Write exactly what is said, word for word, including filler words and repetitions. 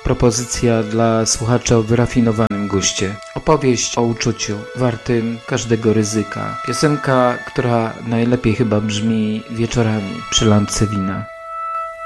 propozycja dla słuchaczy o wyrafinowanym guście. Opowieść o uczuciu, wartym każdego ryzyka. Piosenka, która najlepiej chyba brzmi wieczorami przy lampce wina.